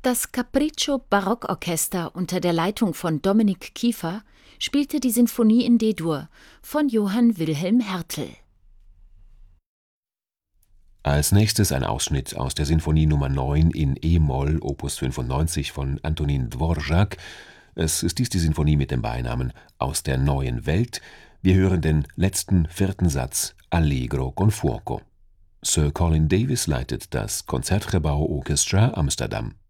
Das Capriccio Barockorchester unter der Leitung von Dominik Kiefer spielte die Sinfonie in D-Dur von Johann Wilhelm Hertel. Als nächstes ein Ausschnitt aus der Sinfonie Nr. 9 in e-Moll Opus 95 von Antonín Dvořák. Es ist dies die Sinfonie mit dem Beinamen Aus der neuen Welt. Wir hören den letzten vierten Satz Allegro con fuoco. Sir Colin Davis leitet das Concertgebouw Orchestra Amsterdam.